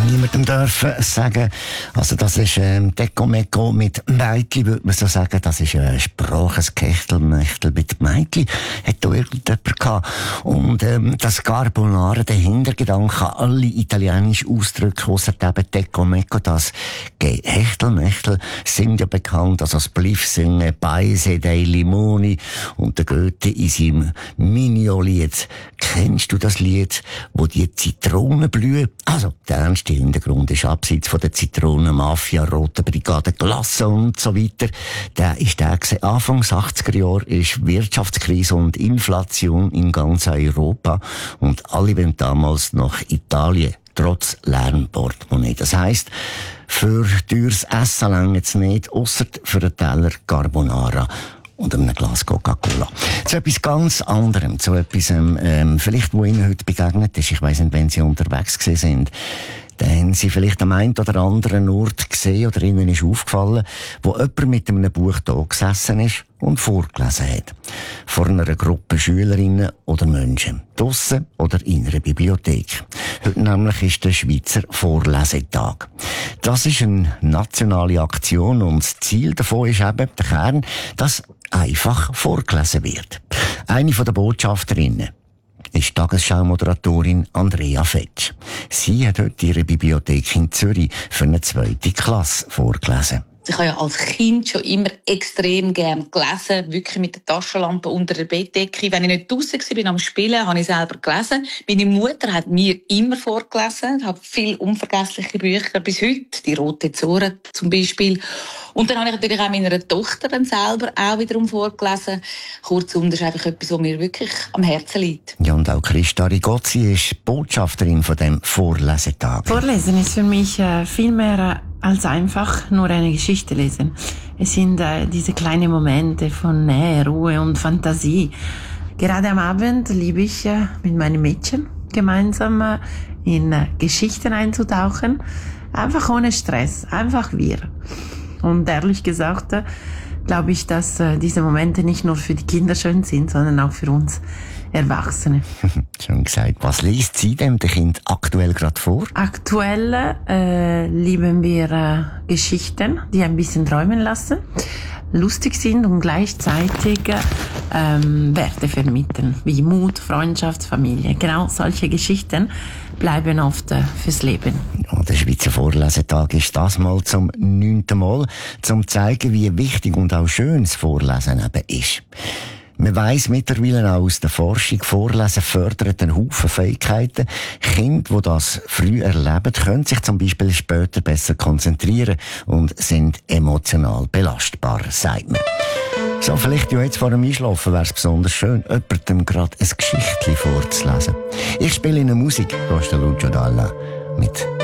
niemandem dürfen sagen. Also das ist Deko Meko mit Mädchen, würde man so sagen. Das ist ein Spracheskechtelmächtel mit Mädchen. Hat da irgendjemand gehabt. Und das Carbonara, der Hintergedanke, alle italienischen Ausdrücke, außer eben Deko Meko, das Hechtelmächtel sind ja bekannt. Also das Bliff singen, Paese dei Limoni und der Goethe in seinem Minio-Lied. Kennst du das Lied, wo die Zitronen blühen? Also, der ernste Hintergrund ist abseits von der Zitronenmafia, Rote Brigade, Glasse und so weiter. Der ist der gewesen. Anfangs 80er Jahre ist Wirtschaftskrise und Inflation in ganz Europa und alle wollen damals nach Italien. Trotz leeren Portemonnaie. Das heisst, für teures Essen reicht es nicht, ausser für einen Teller Carbonara und einem Glas Coca-Cola. Zu etwas ganz anderem, zu etwas, vielleicht, wo Ihnen heute begegnet ist. Ich weiss nicht, wenn Sie unterwegs gewesen sind. Dann haben Sie vielleicht am einen oder anderen Ort gesehen oder Ihnen ist aufgefallen, wo jemand mit einem Buch da gesessen ist und vorgelesen hat. Vor einer Gruppe Schülerinnen oder Menschen. Draussen oder in einer Bibliothek. Heute nämlich ist der Schweizer Vorlesetag. Das ist eine nationale Aktion und das Ziel davon ist eben der Kern, dass einfach vorgelesen wird. Eine der Botschafterinnen ist Tagesschau-Moderatorin Andrea Fetsch. Sie hat heute ihre Bibliothek in Zürich für eine 2. Klasse vorgelesen. Ich habe ja als Kind schon immer extrem gern gelesen, wirklich mit der Taschenlampe unter der Bettdecke. Wenn ich nicht draussen war am Spielen, habe ich selber gelesen. Meine Mutter hat mir immer vorgelesen. Ich habe viele unvergessliche Bücher bis heute, die Rote Zora zum Beispiel. Und dann habe ich natürlich auch meiner Tochter dann selber auch wiederum vorgelesen. Kurzum, das ist einfach etwas, was mir wirklich am Herzen liegt. Ja, und auch Christa Rigozzi ist Botschafterin von dem Vorlesetag. Vorlesen ist für mich viel mehr als einfach nur eine Geschichte lesen. Es sind diese kleinen Momente von Nähe, Ruhe und Fantasie. Gerade am Abend liebe ich mit meinen Mädchen gemeinsam in Geschichten einzutauchen. Einfach ohne Stress, einfach wir. Und ehrlich gesagt, glaube ich, dass diese Momente nicht nur für die Kinder schön sind, sondern auch für uns Erwachsene. Schon gesagt. Was liest sie dem Kind aktuell gerade vor? Aktuell lieben wir Geschichten, die ein bisschen träumen lassen, lustig sind und gleichzeitig Werte vermitteln, wie Mut, Freundschaft, Familie. Genau solche Geschichten bleiben oft fürs Leben. Ja, der Schweizer Vorlesetag ist das mal zum 9. Mal, zum zeigen, wie wichtig und auch schön das Vorlesen eben ist. Man weiss mittlerweile auch aus der Forschung, Vorlesen fördert einen Haufen Fähigkeiten. Kinder, die das früh erleben, können sich zum Beispiel später besser konzentrieren und sind emotional belastbarer, sagt man. So, vielleicht ja jetzt vor dem Einschlafen wäre es besonders schön, jemandem gerade ein Geschichtchen vorzulesen. Ich spiele Ihnen Musik, da ist der Lucio Dalla mit